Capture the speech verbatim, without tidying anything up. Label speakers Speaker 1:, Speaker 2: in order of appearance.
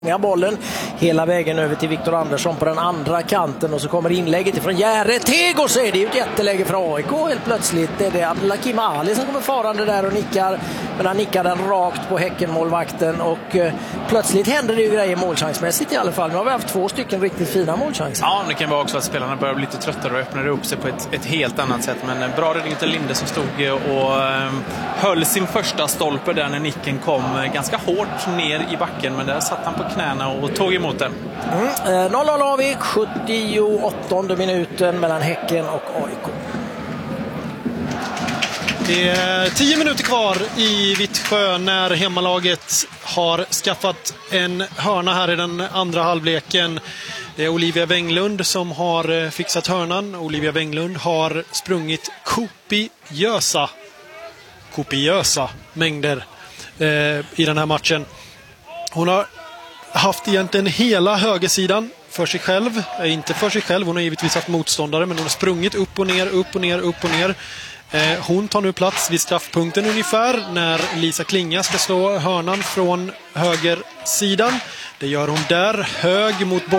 Speaker 1: Bollen hela vägen över till Viktor Andersson på den andra kanten och så kommer inlägget ifrån Järre Tegos. Det är ju ett jätteläge för A I K helt plötsligt. Det är det Abdelakim Ali som kommer farande där och nickar, men han nickar den rakt på Häcken-målvakten och eh, plötsligt händer det ju grejer målchansmässigt i alla fall. Nu har vi haft två stycken riktigt fina målchanser.
Speaker 2: Ja, det kan vara också att spelarna börjar bli lite tröttare och öppnar upp sig på ett, ett helt annat sätt, men en bra räddning till Linde som stod och eh, höll sin första stolpe där när nicken kom ganska hårt ner i backen, men där satt han på knäna och tog emot den.
Speaker 1: Mm. Eh, noll noll har vi, sjuttioåttonde minuten mellan Häcken och A I K.
Speaker 3: Det är tio minuter kvar i Vittsjö när hemmalaget har skaffat en hörna här i den andra halvleken. Det är Olivia Wenglund som har fixat hörnan. Olivia Wenglund har sprungit kopiösa kopiösa mängder eh, i den här matchen. Hon har haft egentligen hela högersidan för sig själv. Eh, inte för sig själv, hon har givetvis haft motståndare, men hon har sprungit upp och ner, upp och ner, upp och ner. Eh, hon tar nu plats vid straffpunkten ungefär när Lisa Klinga ska slå hörnan från högersidan. Det gör hon där, hög mot botten.